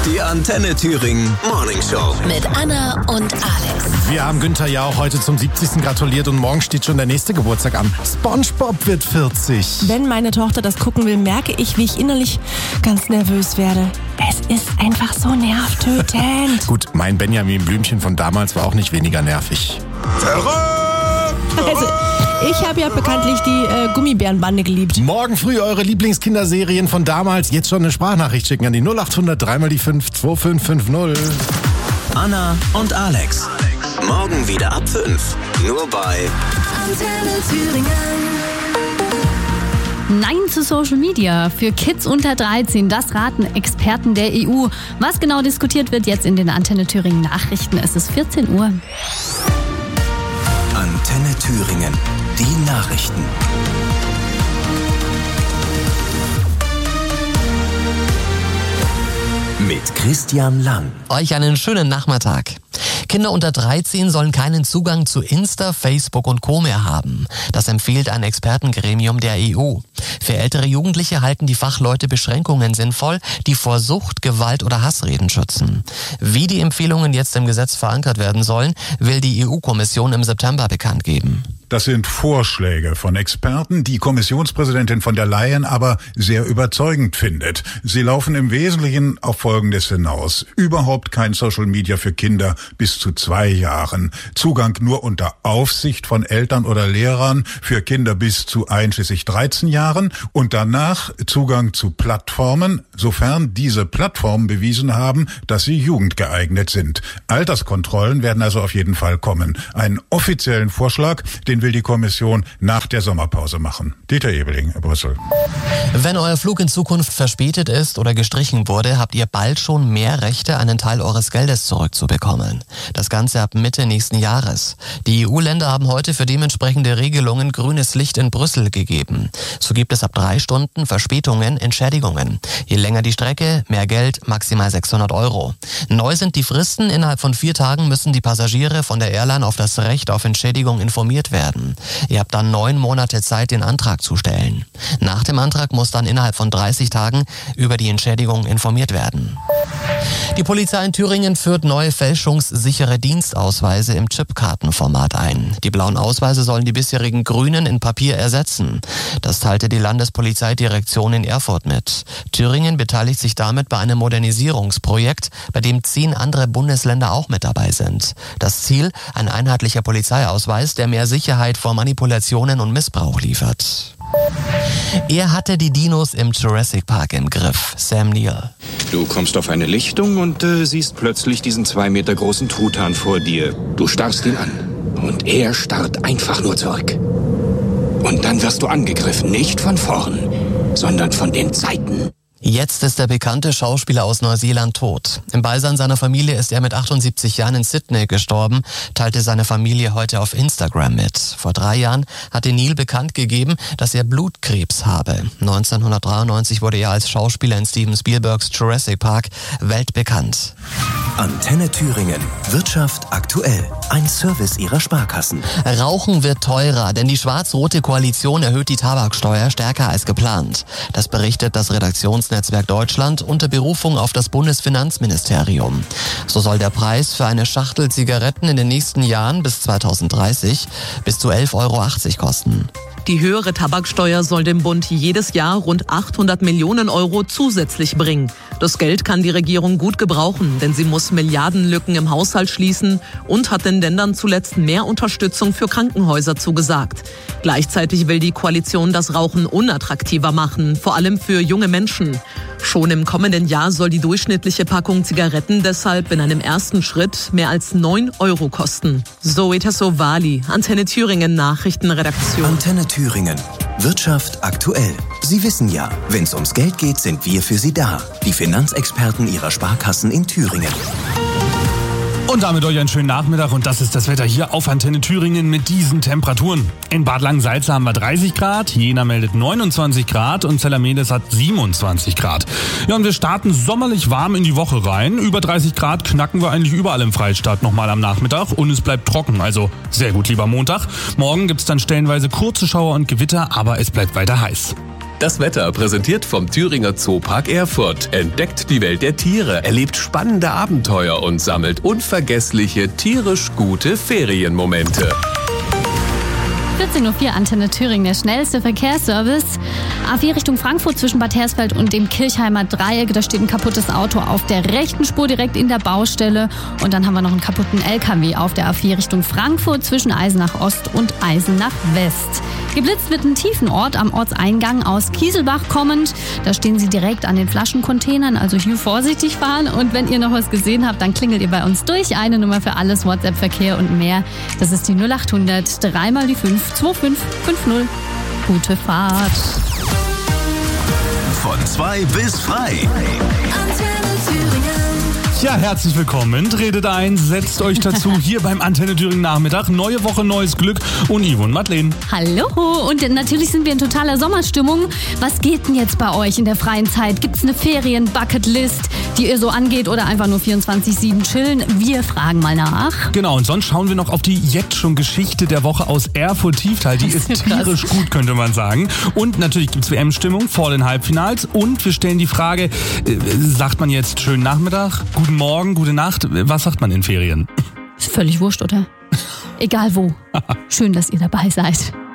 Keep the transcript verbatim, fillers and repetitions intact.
Die Antenne Thüringen Morning Show. Mit Anna und Alex. Wir haben Günther ja auch heute zum siebzigsten gratuliert und morgen steht schon der nächste Geburtstag an. SpongeBob wird vierzig. Wenn meine Tochter das gucken will, merke ich, wie ich innerlich ganz nervös werde. Es ist einfach so nervtötend. Gut, mein Benjamin Blümchen von damals war auch nicht weniger nervig. Also, ich habe ja bekanntlich die äh, Gummibärenbande geliebt. Morgen früh eure Lieblingskinderserien von damals. Jetzt schon eine Sprachnachricht schicken an die null acht hundert drei mal die fünf zwei fünf fünf null. Anna und Alex. Morgen wieder ab fünf. Nur bei Antenne Thüringen. Nein zu Social Media für Kids unter dreizehn, das raten Experten der E U. Was genau diskutiert wird jetzt in den Antenne Thüringen Nachrichten? Es ist vierzehn Uhr. Antenne Thüringen. Die Nachrichten. Mit Christian Lang. Euch einen schönen Nachmittag. Kinder unter dreizehn sollen keinen Zugang zu Insta, Facebook und Co. mehr haben. Das empfiehlt ein Expertengremium der E U. Für ältere Jugendliche halten die Fachleute Beschränkungen sinnvoll, die vor Sucht, Gewalt oder Hassreden schützen. Wie die Empfehlungen jetzt im Gesetz verankert werden sollen, will die E U-Kommission im September bekannt geben. Das sind Vorschläge von Experten, die Kommissionspräsidentin von der Leyen aber sehr überzeugend findet. Sie laufen im Wesentlichen auf Folgendes hinaus. Überhaupt kein Social Media für Kinder bis zu zwei Jahren. Zugang nur unter Aufsicht von Eltern oder Lehrern für Kinder bis zu einschließlich dreizehn Jahren. Und danach Zugang zu Plattformen, sofern diese Plattformen bewiesen haben, dass sie jugendgeeignet sind. Alterskontrollen werden also auf jeden Fall kommen. Einen offiziellen Vorschlag, den will die Kommission nach der Sommerpause machen. Dieter Ebeling, Brüssel. Wenn euer Flug in Zukunft verspätet ist oder gestrichen wurde, habt ihr bald schon mehr Rechte, einen Teil eures Geldes zurückzubekommen. Das Ganze ab Mitte nächsten Jahres. Die E U-Länder haben heute für dementsprechende Regelungen grünes Licht in Brüssel gegeben. So gibt es ab drei Stunden Verspätungen Entschädigungen. Je länger die Strecke, mehr Geld, maximal sechshundert Euro. Neu sind die Fristen. Innerhalb von vier Tagen müssen die Passagiere von der Airline auf das Recht auf Entschädigung informiert werden. Ihr habt dann neun Monate Zeit, den Antrag zu stellen. Nach dem Antrag muss dann innerhalb von dreißig Tagen über die Entschädigung informiert werden. Die Polizei in Thüringen führt neue fälschungssichere Dienstausweise im Chipkartenformat ein. Die blauen Ausweise sollen die bisherigen grünen in Papier ersetzen. Das teilte die Landespolizeidirektion in Erfurt mit. Thüringen beteiligt sich damit bei einem Modernisierungsprojekt, bei dem zehn andere Bundesländer auch mit dabei sind. Das Ziel, ein einheitlicher Polizeiausweis, der mehr Sicherheit vor Manipulationen und Missbrauch liefert. Er hatte die Dinos im Jurassic Park im Griff, Sam Neill. Du kommst auf eine Lichtung und äh, siehst plötzlich diesen zwei Meter großen Truthahn vor dir. Du starrst ihn an und er starrt einfach nur zurück. Und dann wirst du angegriffen, nicht von vorn, sondern von den Seiten. Jetzt ist der bekannte Schauspieler aus Neuseeland tot. Im Beisein seiner Familie ist er mit achtundsiebzig Jahren in Sydney gestorben, teilte seine Familie heute auf Instagram mit. Vor drei Jahren hatte Neil bekannt gegeben, dass er Blutkrebs habe. neunzehnhundertdreiundneunzig wurde er als Schauspieler in Steven Spielbergs Jurassic Park weltbekannt. Antenne Thüringen. Wirtschaft aktuell. Ein Service ihrer Sparkassen. Rauchen wird teurer, denn die schwarz-rote Koalition erhöht die Tabaksteuer stärker als geplant. Das berichtet das Redaktionsnetzwerk Deutschland unter Berufung auf das Bundesfinanzministerium. So soll der Preis für eine Schachtel Zigaretten in den nächsten Jahren bis zweitausenddreißig bis zu elf Euro achtzig kosten. Die höhere Tabaksteuer soll dem Bund jedes Jahr rund achthundert Millionen Euro zusätzlich bringen. Das Geld kann die Regierung gut gebrauchen, denn sie muss Milliardenlücken im Haushalt schließen und hat den Ländern zuletzt mehr Unterstützung für Krankenhäuser zugesagt. Gleichzeitig will die Koalition das Rauchen unattraktiver machen, vor allem für junge Menschen. Schon im kommenden Jahr soll die durchschnittliche Packung Zigaretten deshalb in einem ersten Schritt mehr als neun Euro kosten. Zoe Tassovali, Antenne Thüringen Nachrichtenredaktion. Antenne Thüringen. Wirtschaft aktuell. Sie wissen ja, wenn es ums Geld geht, sind wir für Sie da. Die Finanzexperten Ihrer Sparkassen in Thüringen. Und damit euch einen schönen Nachmittag und das ist das Wetter hier auf Antenne Thüringen mit diesen Temperaturen. In Bad Langensalza haben wir dreißig Grad, Jena meldet neunundzwanzig Grad und Zellermedes hat siebenundzwanzig Grad. Ja, und wir starten sommerlich warm in die Woche rein. Über dreißig Grad knacken wir eigentlich überall im Freistaat nochmal am Nachmittag und es bleibt trocken, also sehr gut, lieber Montag. Morgen gibt's dann stellenweise kurze Schauer und Gewitter, aber es bleibt weiter heiß. Das Wetter präsentiert vom Thüringer Zoopark Erfurt. Entdeckt die Welt der Tiere, erlebt spannende Abenteuer und sammelt unvergessliche, tierisch gute Ferienmomente. vierzehn Uhr vier, Antenne Thüringen, der schnellste Verkehrsservice. A vier Richtung Frankfurt zwischen Bad Hersfeld und dem Kirchheimer Dreieck. Da steht ein kaputtes Auto auf der rechten Spur direkt in der Baustelle. Und dann haben wir noch einen kaputten L K W auf der A vier Richtung Frankfurt zwischen Eisenach Ost und Eisenach West. Geblitzt wird ein Tiefenort am Ortseingang aus Kieselbach kommend. Da stehen sie direkt an den Flaschencontainern, also hier vorsichtig fahren. Und wenn ihr noch was gesehen habt, dann klingelt ihr bei uns durch. Eine Nummer für alles, WhatsApp-Verkehr und mehr. Das ist die null acht hundert, dreimal die fünf, zwei fünf fünf null. Gute Fahrt. Von zwei bis frei. Antenne Thüringen. Ja, herzlich willkommen. Tretet ein, setzt euch dazu hier beim Antenne Thüringen Nachmittag. Neue Woche, neues Glück und Ivo und Madeleine. Hallo, und natürlich sind wir in totaler Sommerstimmung. Was geht denn jetzt bei euch in der freien Zeit? Gibt's eine Ferien-Bucketlist, die ihr so angeht oder einfach nur vierundzwanzig sieben chillen? Wir fragen mal nach. Genau, und sonst schauen wir noch auf die jetzt schon Geschichte der Woche aus Erfurt-Tieftal. Die ist tierisch gut, könnte man sagen. Und natürlich gibt's W M-Stimmung vor den Halbfinals. Und wir stellen die Frage, äh, sagt man jetzt schönen Nachmittag, guten Morgen, gute Nacht? Was sagt man in Ferien? Ist völlig wurscht, oder? Egal wo. Schön, dass ihr dabei seid.